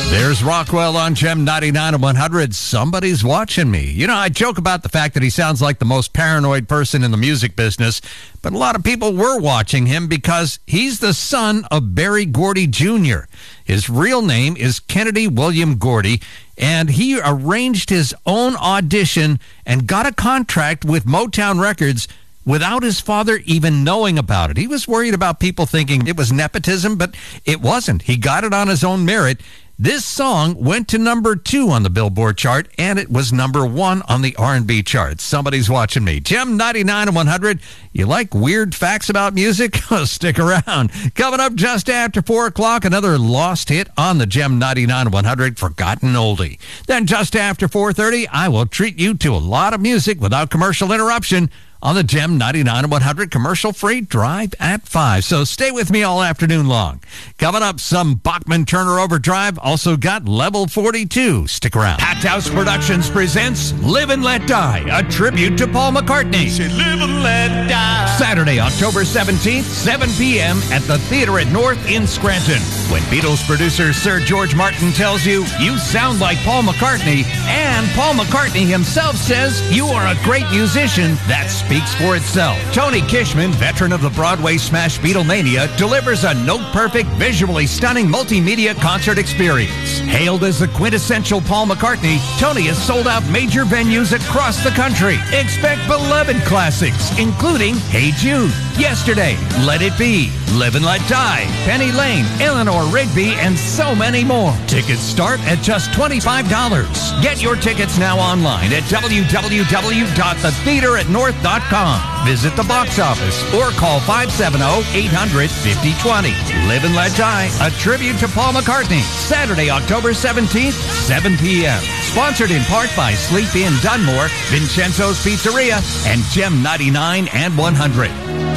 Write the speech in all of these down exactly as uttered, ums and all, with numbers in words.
There's Rockwell on Gem ninety-nine and one hundred. Somebody's watching me. You know, I joke about the fact that he sounds like the most paranoid person in the music business, but a lot of people were watching him because he's the son of Berry Gordy Junior His real name is Kennedy William Gordy, and he arranged his own audition and got a contract with Motown Records without his father even knowing about it. He was worried about people thinking it was nepotism, but it wasn't. He got it on his own merit. This song went to number two on the Billboard chart, and it was number one on the R and B chart. Somebody's watching me. Gem ninety-nine and one hundred. You like weird facts about music? Stick around. Coming up just after four o'clock, another lost hit on the Gem ninety-nine and one hundred, Forgotten Oldie. Then just after four thirty, I will treat you to a lot of music without commercial interruption on the Gem ninety-nine and one hundred commercial-free Drive at five. So stay with me all afternoon long. Coming up, some Bachman Turner Overdrive. Also got Level forty-two. Stick around. Hat House Productions presents Live and Let Die, a tribute to Paul McCartney. Say live and let die. Saturday, October seventeenth, seven p.m. at the Theater at North in Scranton. When Beatles producer Sir George Martin tells you, you sound like Paul McCartney, and Paul McCartney himself says you are a great musician, that speaks for itself. Tony Kishman, veteran of the Broadway smash Beatlemania, delivers a note-perfect, visually stunning multimedia concert experience. Hailed as the quintessential Paul McCartney, Tony has sold out major venues across the country. Expect beloved classics, including Hey Jude, Yesterday, Let It Be, Live and Let Die, Penny Lane, Eleanor Rigby, and so many more. Tickets start at just twenty-five dollars. Get your tickets now online at w w w dot the theater at north dot com. Visit the box office or call five seven zero, eight hundred, fifty twenty. Live and Let Die, a tribute to Paul McCartney. Saturday, October seventeenth, seven p.m. Sponsored in part by Sleep Inn Dunmore, Vincenzo's Pizzeria, and Gem ninety-nine and one hundred.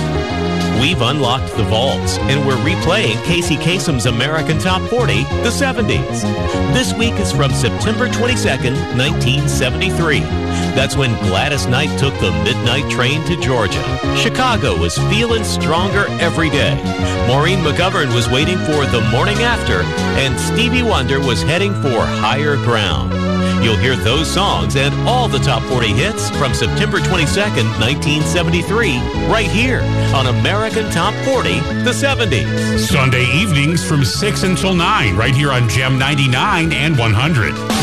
We've unlocked the vaults, and we're replaying Casey Kasem's American Top forty, the seventies. This week is from September twenty-second, nineteen seventy-three. That's when Gladys Knight took the midnight train to Georgia. Chicago was feeling stronger every day. Maureen McGovern was waiting for The Morning After, and Stevie Wonder was heading for Higher Ground. You'll hear those songs and all the top forty hits from September twenty-second, nineteen seventy-three, right here on American Top forty, the seventies. Sunday evenings from six until nine, right here on Gem ninety-nine and one hundred.